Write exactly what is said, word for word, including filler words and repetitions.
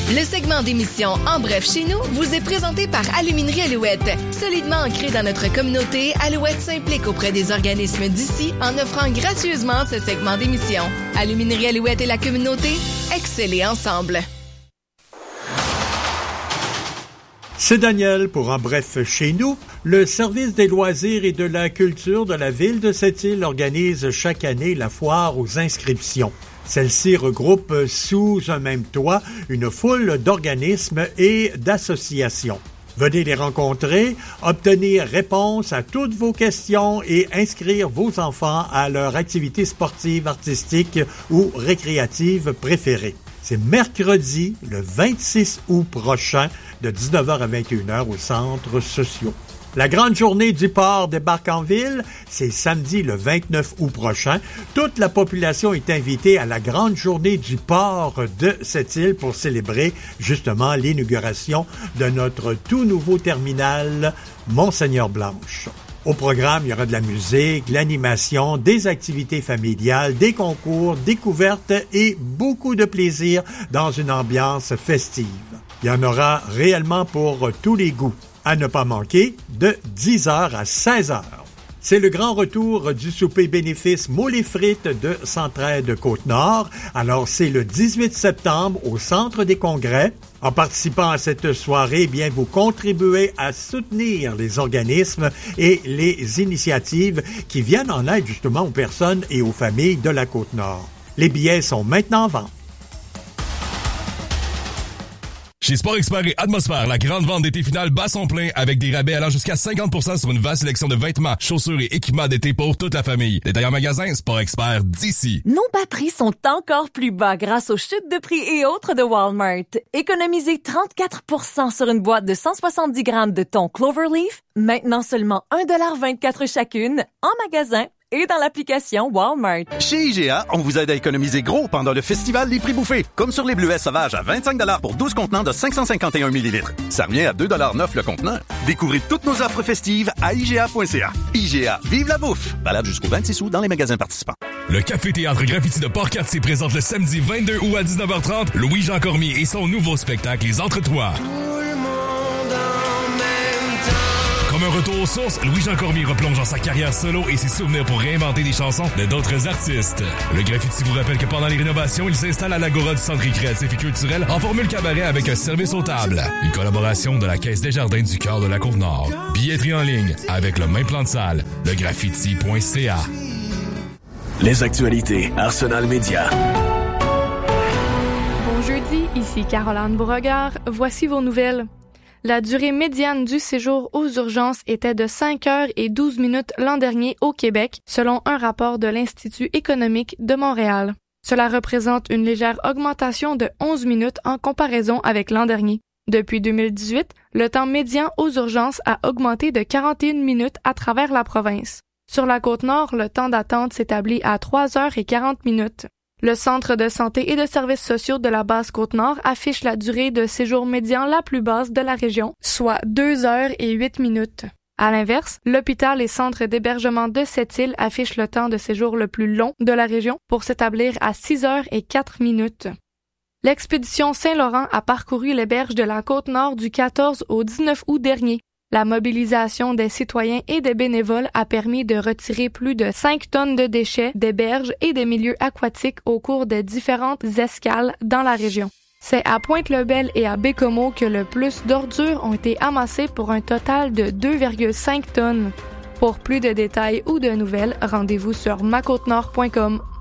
Le segment d'émission En bref chez nous vous est présenté par Aluminerie Alouette. Solidement ancré dans notre communauté, Alouette s'implique auprès des organismes d'ici en offrant gracieusement ce segment d'émission. Aluminerie Alouette et la communauté, excellez ensemble. C'est Daniel pour En bref chez nous. Le service des loisirs et de la culture de la ville de Sept-Îles organise chaque année la foire aux inscriptions. Celle-ci regroupe sous un même toit une foule d'organismes et d'associations. Venez les rencontrer, obtenir réponse à toutes vos questions et inscrire vos enfants à leur activité sportive, artistique ou récréative préférée. C'est mercredi, le vingt-six août prochain, de dix-neuf heures à vingt et une heures au Centre sociaux. La grande journée du port débarque en ville, c'est samedi le vingt-neuf août prochain. Toute la population est invitée à la grande journée du port de Sept-Îles pour célébrer justement l'inauguration de notre tout nouveau terminal Monseigneur-Blanche. Au programme, il y aura de la musique, de l'animation, des activités familiales, des concours, découvertes et beaucoup de plaisir dans une ambiance festive. Il y en aura réellement pour tous les goûts. À ne pas manquer, de dix heures à seize heures. C'est le grand retour du souper bénéfice Moules et frites de Centraide Côte-Nord. Alors, c'est le dix-huit septembre au Centre des Congrès. En participant à cette soirée, eh bien, vous contribuez à soutenir les organismes et les initiatives qui viennent en aide justement aux personnes et aux familles de la Côte-Nord. Les billets sont maintenant en vente. Chez Sport Expert et Atmosphère, la grande vente d'été finale bat son plein avec des rabais allant jusqu'à cinquante pour cent sur une vaste sélection de vêtements, chaussures et équipements d'été pour toute la famille. Détail en magasin, Sport Expert d'ici. Nos bas prix sont encore plus bas grâce aux chutes de prix et autres de Walmart. Économisez trente-quatre pour cent sur une boîte de cent soixante-dix grammes de thon Cloverleaf, maintenant seulement un dollar vingt-quatre chacune, en magasin et dans l'application Walmart. Chez I G A, on vous aide à économiser gros pendant le festival des prix bouffés. Comme sur les bleuets sauvages à vingt-cinq dollars pour douze contenants de cinq cent cinquante et un millilitres. Ça revient à deux dollars neuf le contenant. Découvrez toutes nos offres festives à I G A point C A. I G A, vive la bouffe! Valable jusqu'au vingt-six août dans les magasins participants. Le Café-Théâtre Graffiti de Port-Cartier présente le samedi vingt-deux août à dix-neuf heures trente Louis-Jean Cormier et son nouveau spectacle Les Entretoits. Comme un retour aux sources, Louis-Jean Cormier replonge dans sa carrière solo et ses souvenirs pour réinventer des chansons de d'autres artistes. Le Graffiti vous rappelle que pendant les rénovations, il s'installe à l'Agora du Centre récréatif et culturel en formule cabaret avec un service aux tables. Une collaboration de la Caisse des Jardins du Cœur de la Côte-Nord. Billetterie en ligne avec le même plan de salle, le graffiti point c a. Les actualités Arsenal Média. Bon jeudi, ici Caroline Beauregard. Voici vos nouvelles. La durée médiane du séjour aux urgences était de cinq heures et douze minutes l'an dernier au Québec, selon un rapport de l'Institut économique de Montréal. Cela représente une légère augmentation de onze minutes en comparaison avec l'an dernier. Depuis deux mille dix-huit, le temps médian aux urgences a augmenté de quarante et une minutes à travers la province. Sur la Côte-Nord, le temps d'attente s'établit à trois heures et quarante minutes. Le Centre de santé et de services sociaux de la Basse-Côte-Nord affiche la durée de séjour médian la plus basse de la région, soit deux heures et huit minutes. À l'inverse, l'hôpital et centre d'hébergement de Sept-Îles affichent le temps de séjour le plus long de la région pour s'établir à six heures et quatre minutes. L'expédition Saint-Laurent a parcouru les berges de la Côte-Nord du quatorze au dix-neuf août dernier. La mobilisation des citoyens et des bénévoles a permis de retirer plus de cinq tonnes de déchets des berges et des milieux aquatiques au cours des différentes escales dans la région. C'est à Pointe-le-Bel et à Bécomo que le plus d'ordures ont été amassées pour un total de deux virgule cinq tonnes. Pour plus de détails ou de nouvelles, rendez-vous sur ma côte nord point com.